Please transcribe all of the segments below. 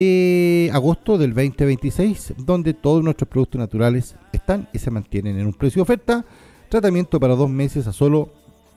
agosto del 2026, donde todos nuestros productos naturales están y se mantienen en un precio de oferta. Tratamiento para 2 meses a solo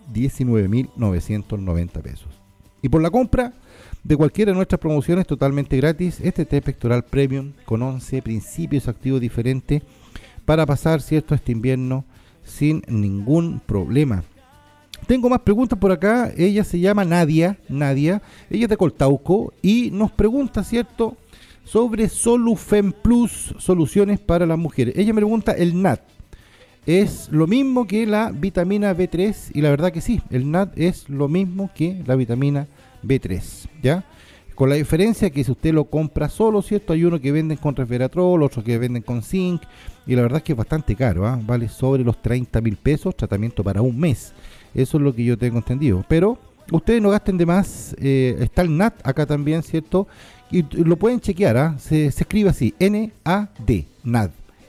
19.990 pesos. Y por la compra de cualquiera de nuestras promociones totalmente gratis, este té pectoral premium con 11 principios activos diferentes para pasar, ¿cierto?, este invierno sin ningún problema. Tengo más preguntas por acá. Ella se llama Nadia, ella es de Coltauco y nos pregunta, ¿cierto?, sobre Solufen Plus, soluciones para las mujeres. Ella me pregunta, el NAT, ¿es lo mismo que la vitamina B3? Y la verdad que sí, el NAT es lo mismo que la vitamina B3, ¿ya? Con la diferencia que si usted lo compra solo, ¿cierto? Hay uno que venden con resveratrol, otro que venden con zinc, y la verdad es que es bastante caro, ¿eh? Vale sobre los 30.000 pesos, tratamiento para un mes. Eso es lo que yo tengo entendido. Pero ustedes no gasten de más. Está el NAT acá también, ¿cierto? Y lo pueden chequear, ¿ah? Se escribe así, N-A-D, NAD.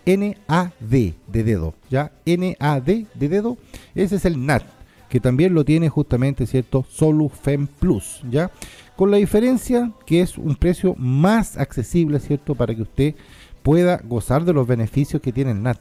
N-A-D de dedo, ¿ya? N-A-D de dedo. Ese es el NAT, que también lo tiene justamente, ¿cierto?, Solufen Plus, ¿ya? Con la diferencia que es un precio más accesible, ¿cierto?, para que usted pueda gozar de los beneficios que tiene el NAT.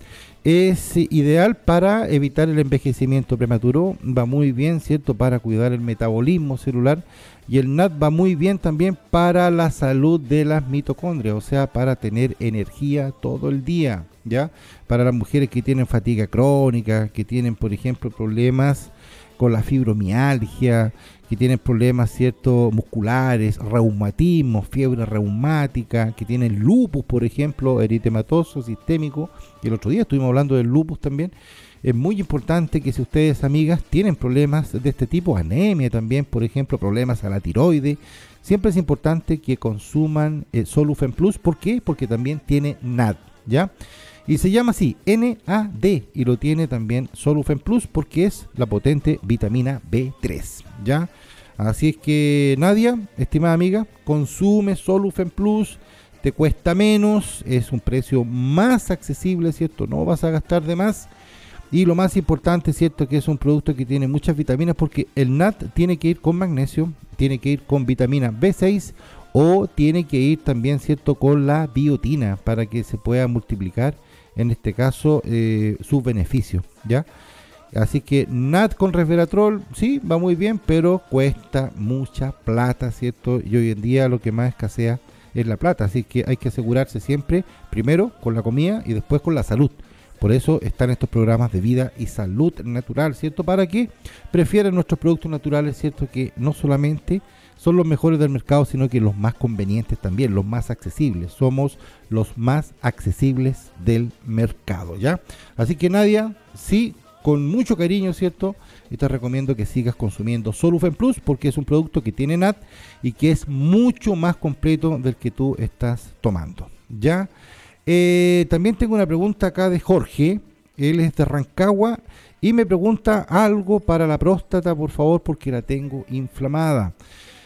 Es ideal para evitar el envejecimiento prematuro, va muy bien, ¿cierto?, para cuidar el metabolismo celular, y el NAT va muy bien también para la salud de las mitocondrias, o sea, para tener energía todo el día, ¿ya? Para las mujeres que tienen fatiga crónica, que tienen, por ejemplo, problemas con la fibromialgia, que tienen problemas, ¿cierto?, musculares, reumatismo, fiebre reumática, que tienen lupus, por ejemplo, eritematoso, sistémico, y el otro día estuvimos hablando del lupus también. Es muy importante que si ustedes, amigas, tienen problemas de este tipo, anemia también, por ejemplo, problemas a la tiroide, siempre es importante que consuman Solufen Plus. ¿Por qué? Porque también tiene NAD, ¿ya? Y se llama así, NAD, y lo tiene también Solufen Plus porque es la potente vitamina B3, ¿ya? Así es que, Nadia, estimada amiga, consume Solufen Plus, te cuesta menos, es un precio más accesible, ¿cierto? No vas a gastar de más. Y lo más importante, ¿cierto?, que es un producto que tiene muchas vitaminas, porque el NAT tiene que ir con magnesio, tiene que ir con vitamina B6 o tiene que ir también, ¿cierto?, con la biotina para que se pueda multiplicar, en este caso, sus beneficios, ¿ya? Así que NAT con resveratrol, sí, va muy bien, pero cuesta mucha plata, ¿cierto? Y hoy en día lo que más escasea es la plata, así que hay que asegurarse siempre, primero con la comida y después con la salud. Por eso están estos programas de vida y salud natural, ¿cierto? Para que prefieran nuestros productos naturales, ¿cierto? Que no solamente son los mejores del mercado, sino que los más convenientes también, los más accesibles. Somos los más accesibles del mercado, ¿ya? Así que, Nadia, sí, con mucho cariño, ¿cierto? Y te recomiendo que sigas consumiendo Solufen Plus porque es un producto que tiene NAT y que es mucho más completo del que tú estás tomando, ¿ya? También tengo una pregunta acá de Jorge, él es de Rancagua y me pregunta algo para la próstata, por favor, porque la tengo inflamada.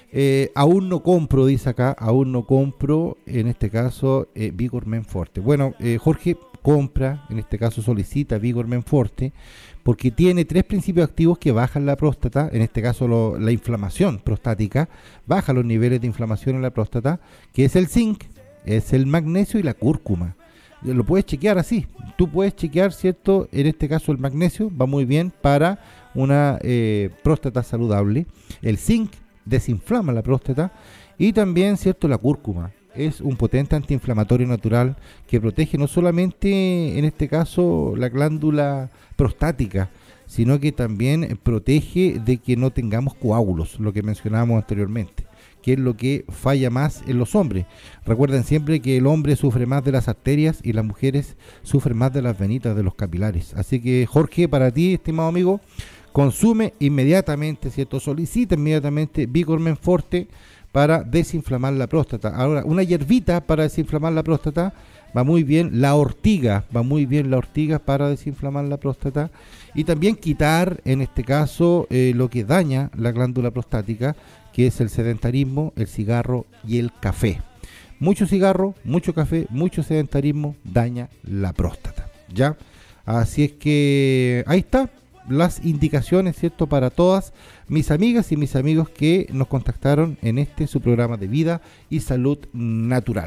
Aún no compro, dice acá, aún no compro, en este caso, Vigor Men Forte. Bueno, Jorge, compra, en este caso solicita Vigor Men Forte, porque tiene 3 principios activos que bajan la próstata, en este caso la inflamación prostática, baja los niveles de inflamación en la próstata, que es el zinc, es el magnesio y la cúrcuma. Lo puedes chequear así. Tú puedes chequear, ¿cierto? En este caso el magnesio va muy bien para una próstata saludable. El zinc desinflama la próstata. Y también, ¿cierto? La cúrcuma es un potente antiinflamatorio natural que protege no solamente, en este caso, la glándula prostática, sino que también protege de que no tengamos coágulos, lo que mencionábamos anteriormente, que es lo que falla más en los hombres. Recuerden siempre que el hombre sufre más de las arterias y las mujeres sufren más de las venitas, de los capilares. Así que, Jorge, para ti, estimado amigo, consume inmediatamente, ¿cierto? Solicita inmediatamente Vigor Men Forte para desinflamar la próstata. Ahora, una hierbita para desinflamar la próstata va muy bien, la ortiga, va muy bien la ortiga para desinflamar la próstata y también quitar, en este caso, lo que daña la glándula prostática, que es el sedentarismo, el cigarro y el café. Mucho cigarro, mucho café, mucho sedentarismo daña la próstata, ¿ya? Así es que ahí está. las indicaciones, ¿cierto?, para todas mis amigas y mis amigos que nos contactaron en su programa de vida y salud natural.